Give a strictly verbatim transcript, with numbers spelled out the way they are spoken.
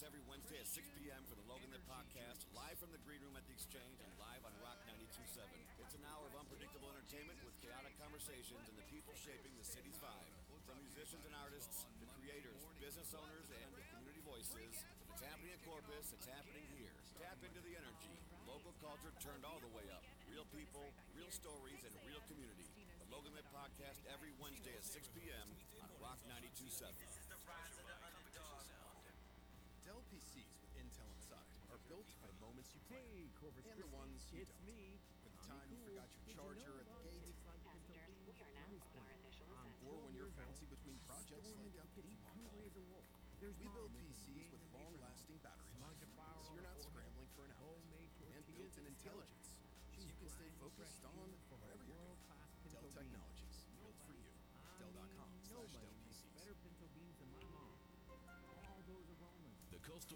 every Wednesday at six p.m. for the Logan Lit Podcast, live from the Green Room at the Exchange and live on Rock ninety-two point seven. It's an hour of unpredictable entertainment with chaotic conversations and the people shaping the city's vibe. From musicians and artists to creators, business owners, and community voices. If it's happening at Corpus, it's happening here. Tap into the energy. Local culture turned all the way up. Real people, real stories, and real community. The Logan Lit Podcast every Wednesday at six p.m. on Rock ninety-two point seven. Dell P Cs with Intel inside are built for the moments you play, Hey, Corpus and the Christi, ones you it's don't. me. For the I'm time you cool. forgot your Did you charger know at the about gate, it's like Passengers, we are now on our initial I'm ascent. or twelve when you're years bouncing old, between projects storming like a to getting ping-pong hungry ball. as a wolf. There's We mom build making P Cs with beans and apron long-lasting battery Smudge life, a flour so you're on not the forehead. scrambling for an outlet, Homemade and tortillas built-in and intelligence, so She's you can stay grinding focused fresh on beans